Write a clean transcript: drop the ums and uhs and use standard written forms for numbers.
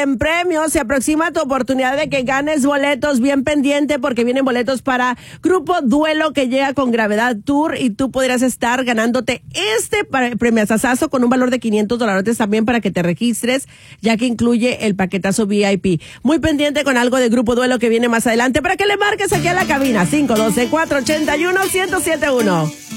en premios. Se aproxima tu oportunidad de que ganes boletos. Bien pendiente porque vienen boletos para Grupo Duelo que llega con Gravedad Tour y tú podrías estar ganándote este premiazazazo con un valor de $500 también para que te registres, ya que incluye el paquetazo VIP. Muy pendiente con algo de Grupo Duelo que viene más adelante para que le marques aquí a la cabina 512-481-1071.